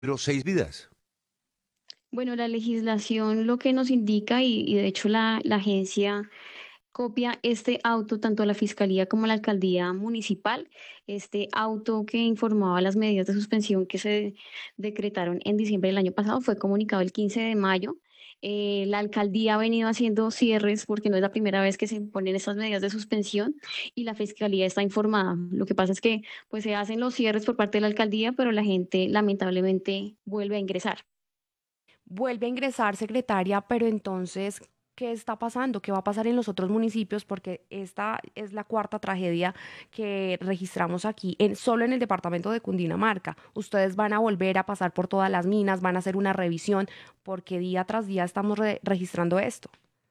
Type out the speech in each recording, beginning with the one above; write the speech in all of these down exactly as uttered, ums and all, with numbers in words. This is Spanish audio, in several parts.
Pero seis vidas. Bueno, la legislación lo que nos indica y, y de hecho la, la agencia copia este auto tanto a la Fiscalía como a la Alcaldía Municipal, este auto que informaba las medidas de suspensión que se decretaron en diciembre del año pasado fue comunicado el quince de mayo. Eh, la alcaldía ha venido haciendo cierres porque no es la primera vez que se imponen estas medidas de suspensión y la fiscalía está informada. Lo que pasa es que pues se hacen los cierres por parte de la alcaldía, pero la gente lamentablemente vuelve a ingresar. Vuelve a ingresar, secretaria, pero entonces, ¿qué está pasando? ¿Qué va a pasar en los otros municipios? Porque esta es la cuarta tragedia que registramos aquí, en, solo en el departamento de Cundinamarca. Ustedes van a volver a pasar por todas las minas, van a hacer una revisión, porque día tras día estamos re- registrando esto.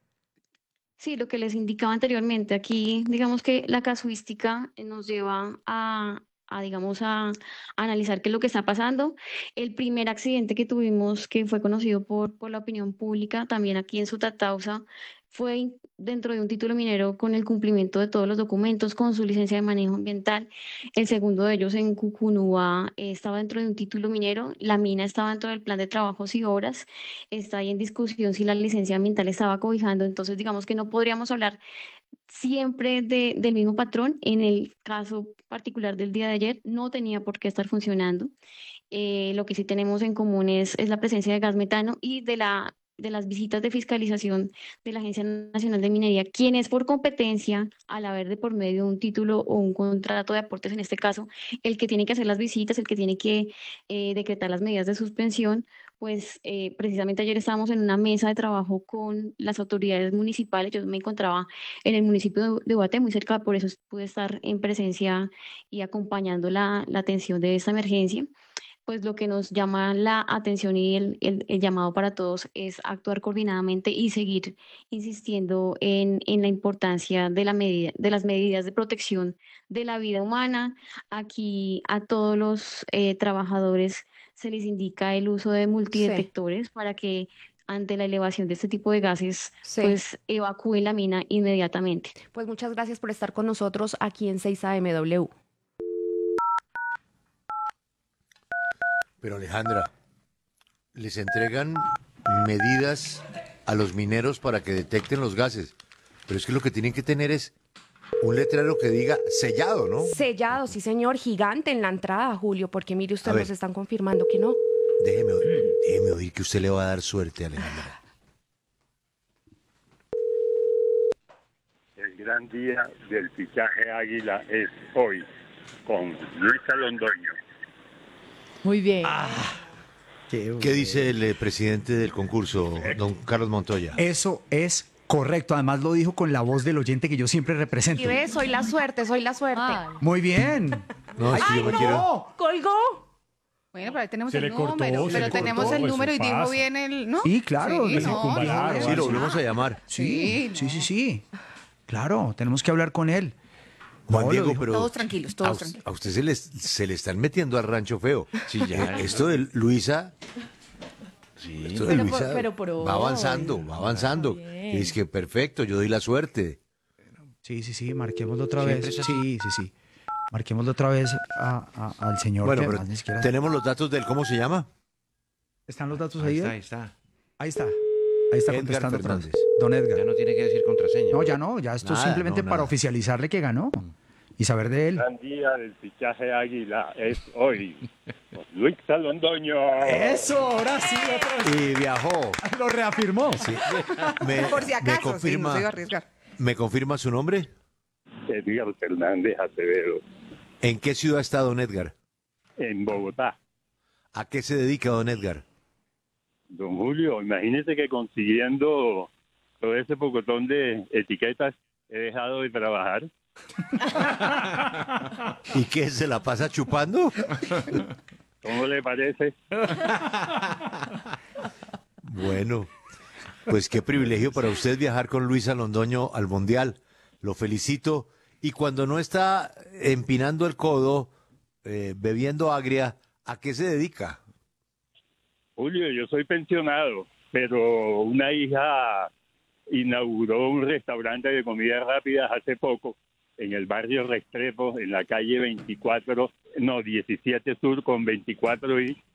Sí, lo que les indicaba anteriormente, aquí digamos que la casuística eh, nos lleva a, a, digamos, a, a analizar qué es lo que está pasando. El primer accidente que tuvimos, que fue conocido por, por la opinión pública, también aquí en Sutatausa, fue in- dentro de un título minero con el cumplimiento de todos los documentos, con su licencia de manejo ambiental. El segundo de ellos en Cucunúa eh, estaba dentro de un título minero, la mina estaba dentro del plan de trabajos y obras, está ahí en discusión si la licencia ambiental estaba cobijando, entonces digamos que no podríamos hablar siempre de, del mismo patrón. En el caso particular del día de ayer, no tenía por qué estar funcionando. Eh, lo que sí tenemos en común es, es la presencia de gas metano y de la de las visitas de fiscalización de la Agencia Nacional de Minería, quien es por competencia, al haber de por medio un título o un contrato de aportes, en este caso, el que tiene que hacer las visitas, el que tiene que eh, decretar las medidas de suspensión, pues eh, precisamente ayer estábamos en una mesa de trabajo con las autoridades municipales. Yo me encontraba en el municipio de, de Guate, muy cerca, por eso pude estar en presencia y acompañando la, la atención de esta emergencia. Pues lo que nos llama la atención y el, el- el llamado para todos es actuar coordinadamente y seguir insistiendo en, en la importancia de la medida, de las medidas de protección de la vida humana. Aquí a todos los eh, trabajadores se les indica el uso de Sí, multidetectores para que ante la elevación de este tipo de gases, sí. pues evacúen la mina inmediatamente. Pues muchas gracias por estar con nosotros aquí en seis A M W. Pero Alejandra, les entregan medidas a los mineros para que detecten los gases. Pero es que lo que tienen que tener es un letrero que diga sellado, ¿no? Sellado, sí señor, gigante en la entrada, Julio, porque mire, A usted nos ver, están confirmando que no. déjeme, oír- déjeme oír que usted le va a dar suerte, Alejandra. El gran día del fichaje Águila es hoy, con Luisa Londoño. Muy bien. Qué ¿Qué dice el eh, presidente del concurso, don Carlos Montoya? Eso es correcto. Además lo dijo con la voz del oyente que yo siempre Y represento. ve, soy la suerte, soy la suerte. Ay. Muy bien. No, es que yo me quiero... ¡Colgó! Bueno, pero ahí tenemos Se el le cortó, número. se pero le tenemos cortó, el eso número y dijo pasa. bien el. ¿No? Sí, claro, Sí, de no, circunvalar, no, Sí, lo sí. volvemos a llamar. Sí, Sí, sí, sí, no. sí. Claro, tenemos que hablar con él. Juan No, lo Diego, dijo- pero... Todos tranquilos, a, todos us- tranquilos. a usted se le, se le están metiendo al rancho feo. Sí, ya. Esto de Luisa... Esto de Pero por- Luisa pero por va hoy. avanzando, va avanzando. bien. Y es que perfecto, yo doy la suerte. Sí, sí, sí, marquémoslo otra Siempre vez. es así. Sí, sí, sí. Marquémoslo otra vez a- a- al señor. Bueno, que pero además ni siquiera- tenemos los datos del cómo se llama. ¿Están los datos Ahí ahí? está, eh? ahí está. Ahí está. Ahí está Edgar contestando otra vez. Fernández. Don Edgar. Ya no tiene que decir contraseña. No, ya no, ya esto es Nada, simplemente no, para nada. oficializarle que ganó y saber de él. El gran día del fichaje Águila es hoy, con Luisa Londoño. Eso, ahora sí, otra vez. Y viajó. Lo reafirmó. Sí. Me, Por si me acaso, sí, no confirma, se iba a arriesgar. ¿Me confirma su nombre? Edgar Fernández Acevedo, ¿En qué ciudad está don Edgar? en Bogotá. ¿A qué se dedica don Edgar? Don Julio, imagínese que consiguiendo todo ese pocotón de etiquetas he dejado de trabajar. ¿Y qué se la pasa chupando? ¿Cómo le parece? Bueno, pues qué privilegio para usted viajar con Luisa Londoño al Mundial. Lo felicito. Y cuando no está empinando el codo, eh, bebiendo agria, ¿a qué se dedica? Julio, yo soy pensionado, pero una hija inauguró un restaurante de comidas rápidas hace poco en el barrio Restrepo, en la calle veinticuatro, no, diecisiete Sur con veinticuatro y